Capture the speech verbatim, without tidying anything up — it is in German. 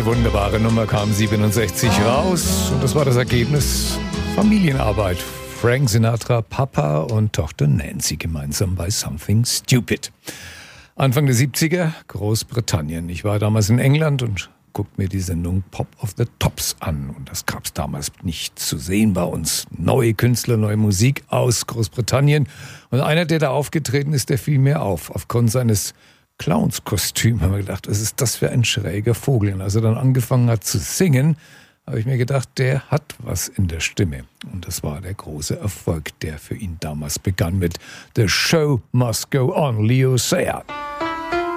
wunderbare Nummer kam siebenundsechzig raus und das war das Ergebnis Familienarbeit. Frank Sinatra, Papa und Tochter Nancy gemeinsam bei Something Stupid. Anfang der siebziger, Großbritannien. Ich war damals in England und guckte mir die Sendung Pop of the Tops an. Und das gab es damals nicht zu sehen bei uns. Neue Künstler, neue Musik aus Großbritannien. Und einer, der da aufgetreten ist, der fiel mir auf. Aufgrund seines Clownskostüm haben wir gedacht, was ist das für ein schräger Vogel? Und als er dann angefangen hat zu singen, habe ich mir gedacht, der hat was in der Stimme. Und das war der große Erfolg, der für ihn damals begann mit The Show Must Go On, Leo Sayer.